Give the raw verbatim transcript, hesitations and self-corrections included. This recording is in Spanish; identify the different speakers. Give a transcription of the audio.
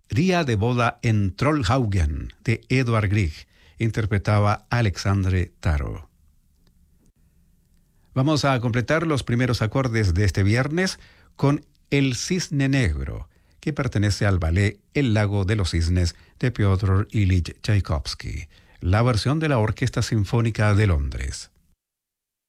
Speaker 1: Día de boda en Trollhaugen, de Edvard Grieg. Interpretaba Alexandre Taro. Vamos a completar los primeros acordes de este viernes con El Cisne Negro, que pertenece al ballet El Lago de los Cisnes de Piotr Ilich Tchaikovsky, la versión de la Orquesta Sinfónica de Londres.